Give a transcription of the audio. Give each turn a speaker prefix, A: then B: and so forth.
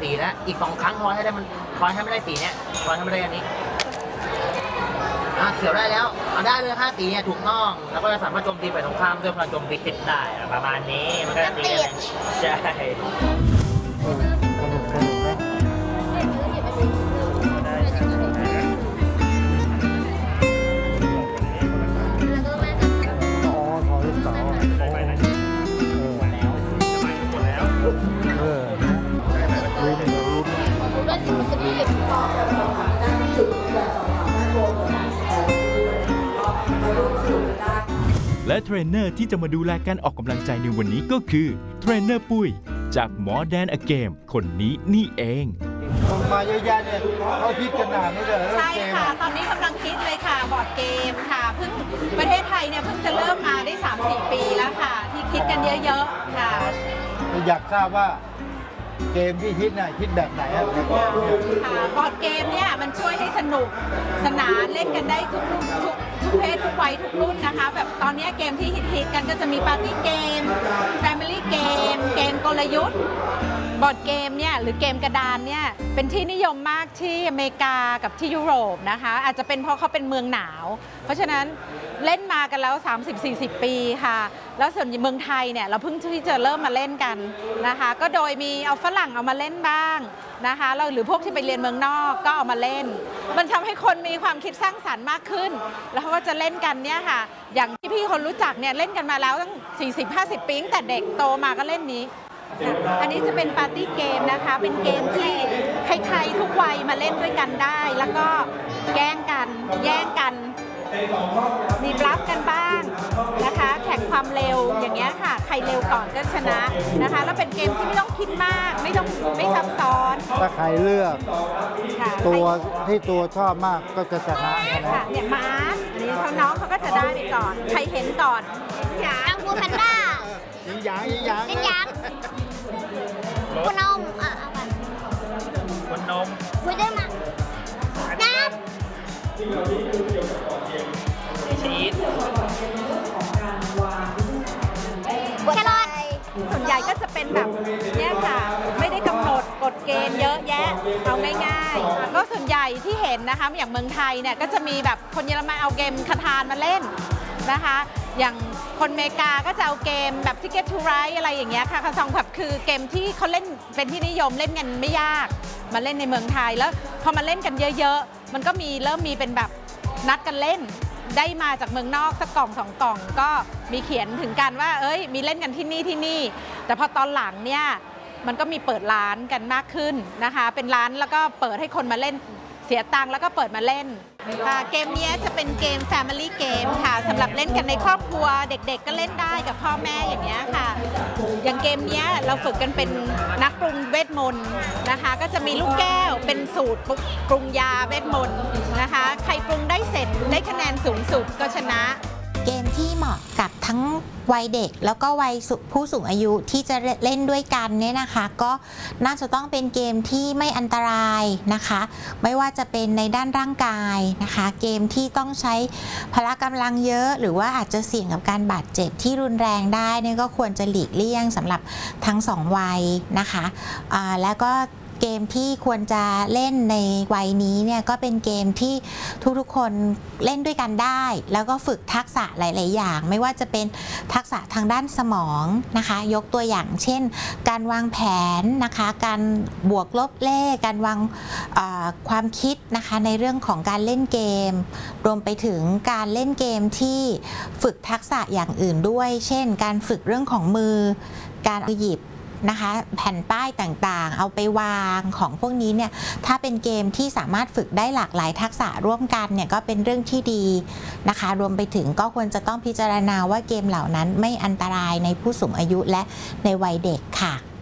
A: สีนะอีก2 ครั้งทอยให้ได้มันทอยให้ไม่ได้สีเนี้ยทอยให้ไม่ได้อันนี้เขียวได้แล้วได้เลย5 สีเนี่ยถูกต้องแล้วก็จะสามารถโจมตีฝ่ายตรงข้ามด้วยพลังโจมตีติดได้ประมาณนี้มันก็จะตีใช่
B: และเทรนเนอร์ที่จะมาดูแลการออกกำลังใจในวันนี้ก็คือเทรนเนอร์ปุ้ยจากหมอแดนอเกมคนนี้นี่เอง
C: มาเยอะแยะเนี่ยเขาคิดกันนานนี่เลย
D: ใช่ค่ะตอนนี้กำลังคิดเลยค่ะบอร์ดเกมค่ะเพิ่งประเทศไทยเนี่ยเพิ่งจะเริ่มมาได้ 3-4 ปีแล้วค่ะที่คิดกันเยอะๆค่ะ
C: อยากทราบว่าเกมที่ฮิตน่ะฮิตแบบไหนครับ
D: ค่ะบอร์ดเกมเนี่ยมันช่วยให้สนุกสนานเล่นกันได้ทุกเพศทุกวัยทุกรุ่นนะคะแบบตอนนี้เกมที่ฮิตกันก็จะมีปาร์ตี้เกมแฟมิลี่เกมเกมกลยุทธ์บอร์ดเกมเนี่ยหรือเกมกระดานเนี่ยเป็นที่นิยมมากที่อเมริกากับที่ยุโรปนะคะอาจจะเป็นเพราะเขาเป็นเมืองหนาวเพราะฉะนั้นเล่นมากันแล้ว 30-40 ปีค่ะแล้วส่วนเมืองไทยเนี่ยเราเพิ่งที่จะเริ่มมาเล่นกันนะคะก็โดยมีเอาฝรั่งเอามาเล่นบ้างนะคะเราหรือพวกที่ไปเรียนเมืองนอกก็เอามาเล่นมันทำให้คนมีความคิดสร้างสรรค์มากขึ้นแล้วเขาก็จะเล่นกันเนี่ยค่ะอย่างที่พี่คนรู้จักเนี่ยเล่นกันมาแล้วตั้ง 40-50 ปีตั้งแต่เด็กโตมาก็เล่นนี้อันนี้จะเป็นปาร์ตี้เกมนะคะเป็นเกมที่ใครๆทุกวัยมาเล่นด้วยกันได้แล้วก็แย่งกันมีบลัฟกันบ้างนะคะแข่งความเร็วอย่างเงี้ยค่ะใครเร็วก่อนก็ชนะนะคะแล้วเป็นเกมที่ไม่ต้องคิดมากไม่ซับซ้อน
C: ถ้าใครเลือกตัวที่ตัวชอบมากก็จะชนะ
D: ค่ะเนี่ยม้าอันนี้น้องเขาก็จะได้ไปก่อนใครเห็นก่อน
E: อังกูแพนด้า
C: ยิงหยาง
E: คุณนม
A: คุณนม
E: คุยได้มาน้ำ
A: ชีส
E: แครอท
D: ส่วนใหญ่ก็จะเป็นแบบนี้ค่ะไม่ได้กำหนดกฎเกณฑ์เยอะแยะเอาง่ายๆก็ส่วนใหญ่ที่เห็นนะคะอย่างเมืองไทยเนี่ยก็จะมีแบบคนเยอรมันเอาเกมคาทานมาเล่นนะคะอย่างคนอเมริกาก็จะเอาเกมแบบ Ticket to Ride อะไรอย่างเงี้ยค่ะคาซองแบบคือเกมที่เขาเล่นเป็นที่นิยมเล่นกันไม่ยากมาเล่นในเมืองไทยแล้วพอมาเล่นกันเยอะๆมันก็เริ่มมีเป็นแบบนัดกันเล่นได้มาจากเมืองนอกสักกล่อง2 กล่องก็มีเขียนถึงกันว่ามีเล่นกันที่นี่แต่พอตอนหลังเนี่ยมันก็มีเปิดร้านกันมากขึ้นนะคะเป็นร้านแล้วก็เปิดให้คนมาเล่นเสียตังค์แล้วก็เปิดมาเล่นเกมนี้จะเป็นเกม Family Game ค่ะสำหรับเล่นกันในครอบครัวเด็กๆก็เล่นได้กับพ่อแม่อย่างเงี้ยค่ะอย่างเกมนี้เราฝึกกันเป็นนักปรุงเวทมนต์นะคะก็จะมีลูกแก้วเป็นสูตรปรุงยาเวทมนต์นะคะใครปรุงได้เสร็จได้คะแนนสูงสุดก็ชนะ
F: เกมที่เหมาะกับทั้งวัยเด็กแล้วก็วัยผู้สูงอายุที่จะเล่นด้วยกันเนี่ยนะคะก็น่าจะต้องเป็นเกมที่ไม่อันตรายนะคะไม่ว่าจะเป็นในด้านร่างกายนะคะเกมที่ต้องใช้พละกำลังเยอะหรือว่าอาจจะเสี่ยงกับการบาดเจ็บที่รุนแรงได้เนี่ยก็ควรจะหลีกเลี่ยงสำหรับทั้ง2 วัยนะคะแล้วก็เกมที่ควรจะเล่นในวัยนี้เนี่ยก็เป็นเกมที่ทุกๆคนเล่นด้วยกันได้แล้วก็ฝึกทักษะหลายๆอย่างไม่ว่าจะเป็นทักษะทางด้านสมองนะคะยกตัวอย่างเช่นการวางแผนนะคะการบวกลบเลขการวางความคิดนะคะในเรื่องของการเล่นเกมรวมไปถึงการเล่นเกมที่ฝึกทักษะอย่างอื่นด้วยเช่นการฝึกเรื่องของมือการหยิบนะคะแผ่นป้ายต่างๆเอาไปวางของพวกนี้เนี่ยถ้าเป็นเกมที่สามารถฝึกได้หลากหลายทักษะร่วมกันเนี่ยก็เป็นเรื่องที่ดีนะคะรวมไปถึงก็ควรจะต้องพิจารณาว่าเกมเหล่านั้นไม่อันตรายในผู้สูงอายุและในวัยเด็กค่ะ